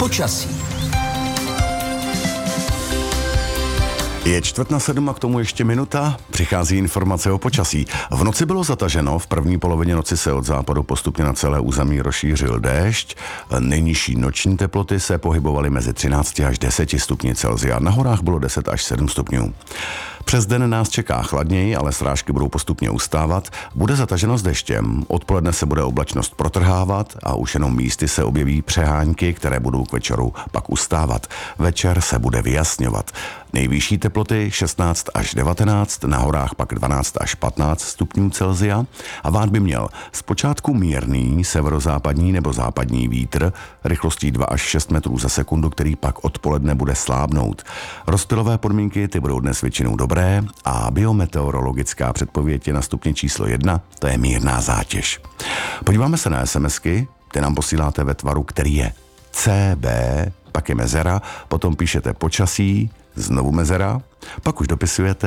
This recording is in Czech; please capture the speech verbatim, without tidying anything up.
Počasí. Je čtvrt na sedm a k tomu ještě minuta. Přichází informace o počasí. V noci bylo zataženo, v první polovině noci se od západu postupně na celé území rozšířil déšť. Nejnižší noční teploty se pohybovaly mezi třináct až deset stupni Celsia. Na horách bylo deset až sedm stupňů. Přes den nás čeká chladněji, ale srážky budou postupně ustávat. Bude zataženo s deštěm. Odpoledne se bude oblačnost protrhávat a už jenom místy se objeví přehánky, které budou k večeru pak ustávat. Večer se bude vyjasňovat. Nejvyšší teploty šestnáct až devatenáct, na horách pak dvanáct až patnáct stupňů Celsia a vát by měl zpočátku mírný severozápadní nebo západní vítr rychlostí dva až šest metrů za sekundu, který pak odpoledne bude slábnout. Rozptylové podmínky ty budou dnes většinou dobré a biometeorologická předpověď je na stupni číslo jedna, to je mírná zátěž. Podíváme se na SMSky, ty nám posíláte ve tvaru, který je C B, pak je mezera, potom píšete počasí, znovu mezera, pak už dopisujete